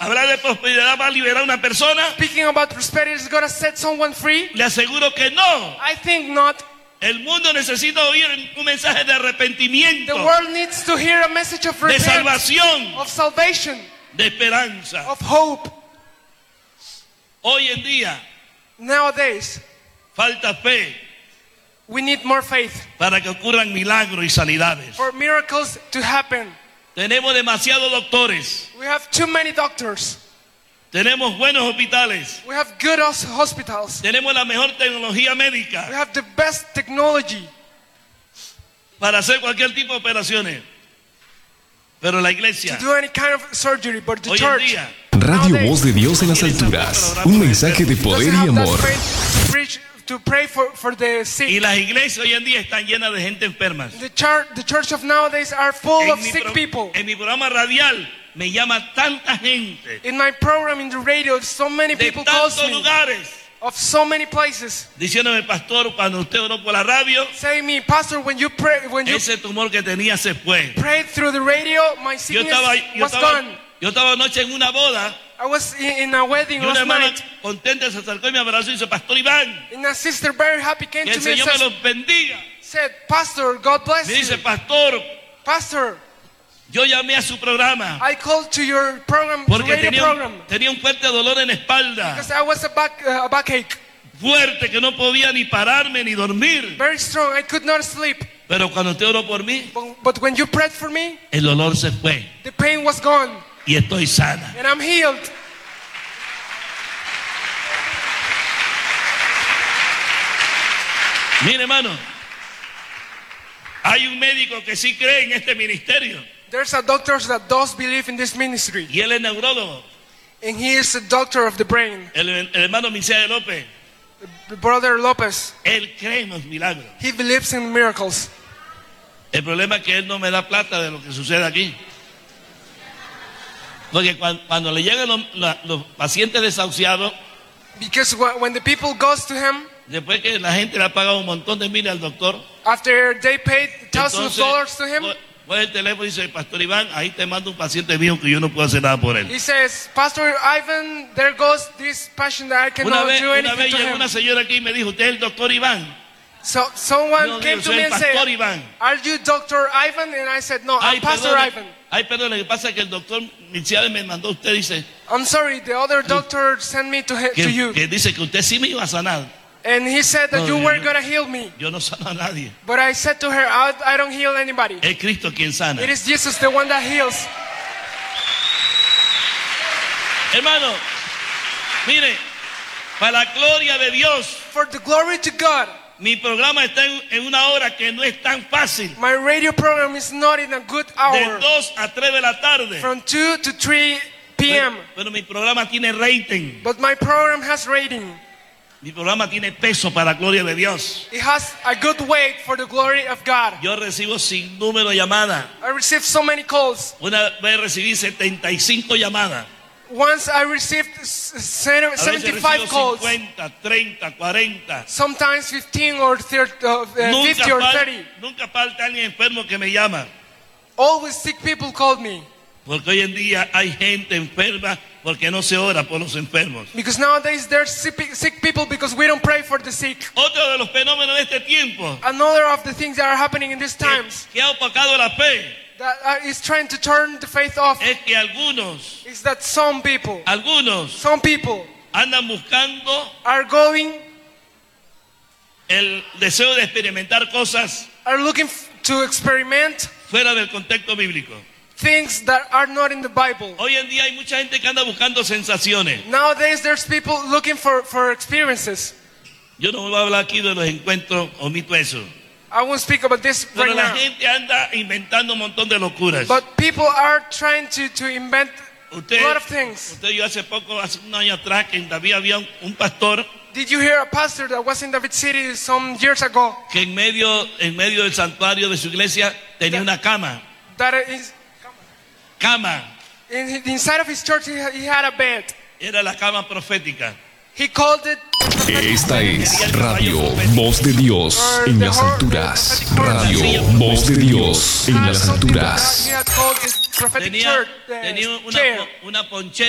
¿Hablar de prosperidad va a liberar a una persona? Speaking about prosperity is going to set someone free? Le aseguro que no. I think not. El mundo necesita oír un mensaje de arrepentimiento, The world needs to hear a message of de repentance, salvación, of salvation, de esperanza. of hope. Hoy en día Nowadays, falta fe we need more faith para que ocurran milagros y sanidades. for miracles to happen. Tenemos demasiados doctores, We have too many doctors. tenemos buenos hospitales, We have good hospitals. tenemos la mejor tecnología We médica have the best technology para hacer cualquier tipo de operaciones. Pero la to iglesia, do any kind of surgery, but the hoy en church día, Radio Voz de Dios en las alturas. Un mensaje de poder doesn't y have that amor. faith to preach, to pray for the y sick. las iglesias hoy en día están llenas de gente enferma. The church of nowadays are full of sick people. En mi programa radial me llama tanta gente In my program in the radio, so many de people call tantos me lugares of so many places. diciéndome, pastor, cuando usted oró por la radio, Say me, Pastor, when you pray, when you ese tumor que tenía se fue. prayed through the radio, my Yo sickness was estaba gone. anoche en una boda I was in a wedding y una last hermana night, contenta se acercó y me abrazó y dice, Pastor Iván, and a sister very happy came que el to me and Señor me los bendiga. said, Pastor, God bless Me dice, you. pastor, Pastor, yo llamé a su programa I called to your program, porque radio program, tenía un fuerte dolor en la espalda, because I was a backache, fuerte, que no podía ni pararme ni dormir. very strong. I could not sleep. Pero cuando usted oró por mí, But when you prayed for me, el dolor se fue the pain was gone, y estoy sana. and I'm healed. Mire, hermano, hay un médico que sí cree en este ministerio There's a doctor that does believe in this ministry, y él es neurólogo, and he is a doctor of the brain. el hermano Misael López. Brother Lopez, Él cree en los milagros. he believes in miracles. El problema es que él no me da plata de lo que sucede aquí. Porque cuando le llegan los pacientes desahuciados, Because when the people goes to him, después que la gente le ha pagado un montón de miles al doctor, after they paid thousands of entonces dollars to him, coge el teléfono y dice, Pastor Iván, ahí te mando un paciente mío que yo no puedo hacer nada por él. he says, Pastor Ivan, there goes this patient that I Una cannot vez do anything to llegó him. una señora aquí y me dijo, ¿usted es el doctor Iván? So someone No, came yo to soy me el and pastor said, Iván. are you Dr. Ivan? And I said, no, I'm Pastor Ivan. Perdón, lo que pasa es que el doctor Misael me mandó a usted, dice, I'm sorry, the other doctor sent me to you. que dice que usted sí me iba a sanar. And he said that No, you yo were no. going to heal me. Yo no sano a nadie. But I said to her, I don't heal anybody. Es Cristo quien sana. It is Jesus, the one that heals. Hermano, mire, para la gloria de Dios, For the glory to God, mi programa está en una hora que no es tan fácil. my radio program is not in a good De hour. 2 a 3 de la tarde. From 2 to 3 p.m. Pero mi programa tiene rating. But my program has rating. Mi programa tiene peso para la gloria de Dios. It has a good weight for the glory of God. Yo recibo sin número de llamadas. I received so many calls. Una vez recibí 75 llamadas. Once I received A veces 75 recibo calls. 50, 30, 40. Sometimes 15 or 30, 50 or 30. Nunca falta alguien enfermo que me llama. Always sick people called me. Porque hoy en día hay gente enferma porque no se ora por los enfermos. Because nowadays there's sick people because we don't pray for the sick. Otro de los fenómenos de este tiempo Another of the things that are happening in these times que ha opacado la fe that is trying to turn the faith off es que algunos is that some people andan buscando are going, el deseo de experimentar cosas are looking to experiment fuera del contexto bíblico. things that are not in the Bible. Hoy en día hay mucha gente que anda buscando sensaciones. Nowadays there's people looking for experiences. Yo no voy a hablar aquí de los encuentros, omito eso. I won't speak about this Pero right la now. gente anda inventando un montón de locuras. But people are trying to invent Usted, a lot of things. yo hace poco, hace un año atrás, que en David había un pastor Did you hear a pastor that was in David City some years ago que en medio del santuario de su iglesia tenía una cama. that is Cama. inside of his church he had a bed. Era la cama profética. He called it Esta es Radio Voz de Dios en las alturas. Radio Voz de Dios en las alturas. He had called this prophetic Tenía chair. una ponchera.